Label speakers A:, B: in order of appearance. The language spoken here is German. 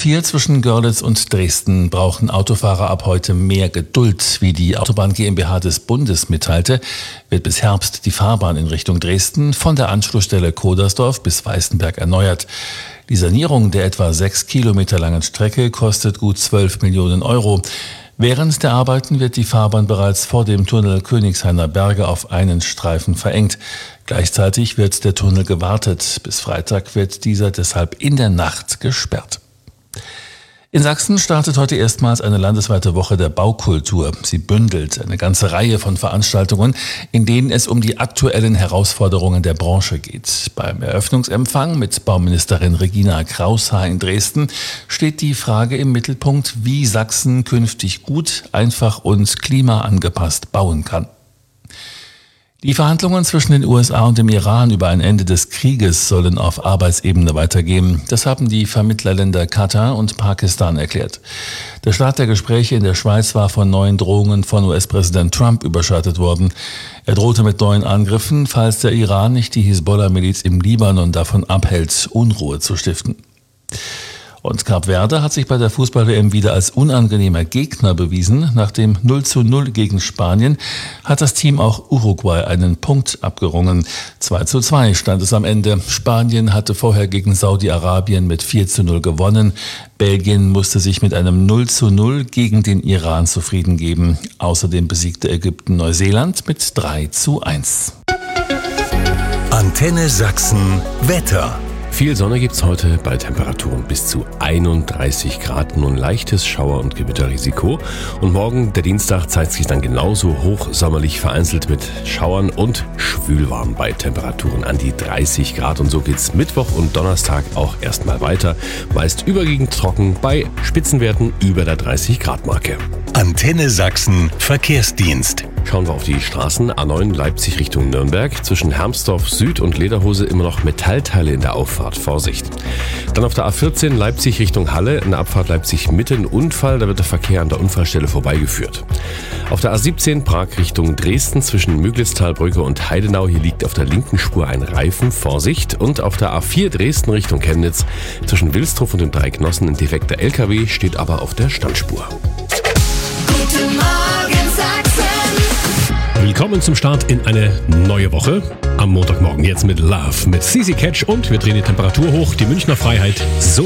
A: A4 zwischen Görlitz und Dresden brauchen Autofahrer ab heute mehr Geduld. Wie die Autobahn GmbH des Bundes mitteilte, wird bis Herbst die Fahrbahn in Richtung Dresden von der Anschlussstelle Kodersdorf bis Weißenberg erneuert. Die Sanierung der etwa 6 Kilometer langen Strecke kostet gut 12 Millionen Euro. Während der Arbeiten wird die Fahrbahn bereits vor dem Tunnel Königshainer Berge auf einen Streifen verengt. Gleichzeitig wird der Tunnel gewartet. Bis Freitag wird dieser deshalb in der Nacht gesperrt. In Sachsen startet heute erstmals eine landesweite Woche der Baukultur. Sie bündelt eine ganze Reihe von Veranstaltungen, in denen es um die aktuellen Herausforderungen der Branche geht. Beim Eröffnungsempfang mit Bauministerin Regina Kraushaar in Dresden steht die Frage im Mittelpunkt, wie Sachsen künftig gut, einfach und klimaangepasst bauen kann. Die Verhandlungen zwischen den USA und dem Iran über ein Ende des Krieges sollen auf Arbeitsebene weitergehen. Das haben die Vermittlerländer Katar und Pakistan erklärt. Der Start der Gespräche in der Schweiz war von neuen Drohungen von US-Präsident Trump überschattet worden. Er drohte mit neuen Angriffen, falls der Iran nicht die Hisbollah-Miliz im Libanon davon abhält, Unruhe zu stiften. Und Kap Verde hat sich bei der Fußball-WM wieder als unangenehmer Gegner bewiesen. Nach dem 0:0 gegen Spanien hat das Team auch Uruguay einen Punkt abgerungen. 2:2 stand es am Ende. Spanien hatte vorher gegen Saudi-Arabien mit 4:0 gewonnen. Belgien musste sich mit einem 0:0 gegen den Iran zufrieden geben. Außerdem besiegte Ägypten Neuseeland mit 3:1.
B: Antenne Sachsen Wetter.
C: Viel Sonne gibt's heute bei Temperaturen bis zu 31 Grad, nun leichtes Schauer- und Gewitterrisiko. Und morgen, der Dienstag, zeigt sich dann genauso hochsommerlich vereinzelt mit Schauern und schwülwarm bei Temperaturen an die 30 Grad. Und so geht's Mittwoch und Donnerstag auch erstmal weiter. Meist überwiegend trocken bei Spitzenwerten über der 30 Grad Marke.
B: Antenne Sachsen Verkehrsdienst.
C: Schauen wir auf die Straßen. A9 Leipzig Richtung Nürnberg. Zwischen Hermsdorf Süd und Lederhose immer noch Metallteile in der Auffahrt. Vorsicht. Dann auf der A14 Leipzig Richtung Halle. In der Abfahrt Leipzig Mitte ein Unfall. Da wird der Verkehr an der Unfallstelle vorbeigeführt. Auf der A17 Prag Richtung Dresden zwischen Müglitztalbrücke und Heidenau. Hier liegt auf der linken Spur ein Reifen. Vorsicht. Und auf der A4 Dresden Richtung Chemnitz zwischen Wilsdruff und den Drei Knossen ein defekter LKW steht aber auf der Standspur.
D: Guten Morgen Sachsen.
E: Willkommen zum Start in eine neue Woche. Am Montagmorgen jetzt mit Love, mit CC Catch und wir drehen die Temperatur hoch. Die Münchner Freiheit so